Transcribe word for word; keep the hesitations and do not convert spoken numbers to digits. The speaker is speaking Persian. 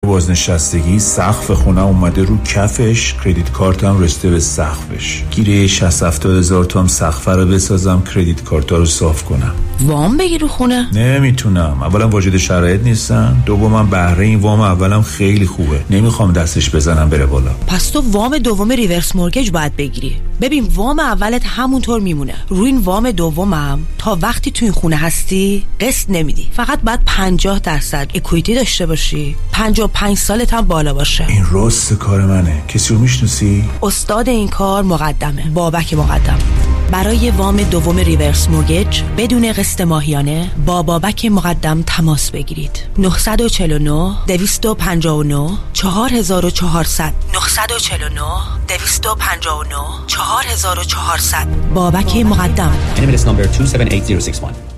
بازنشستگی سقف خونه اومده رو کفش، کردیت کارتم رسیده به سقفش. گیره شصت هفتاد هزار توام سقف رو بسازم، کردیت کارتا رو صاف کنم. وام بگیر رو خونه؟ نمیتونم. اولا واجد شرایط نیستم، دومم بهره این وام اولم خیلی خوبه، نمیخوام دستش بزنم بره بالا. پس تو وام دوم ریورس مورگیج باید بگیری. ببین وام اولت همونطور میمونه، روی این وام دومم تا وقتی تو این خونه هستی قسط نمیدی، فقط باید پنجاه درصد اکویتی داشته باشی، پنجاه و پنج سالت هم بالا باشه. این راست کار منه. کسی رو میشناسی؟ استاد این کار مقدمه، بابک مقدم. برای وام دوم ریورس مورگیج بدون قسط ماهیانه با بابک مقدم تماس بگیرید. نه چهار نه دویست و پنجاه و نه چهار هزار و چهارصد نه چهار نه دویست و پنجاه و نه چهار هزار و چهارصد. بابک مقدم. N M L S number two seven eight zero six one.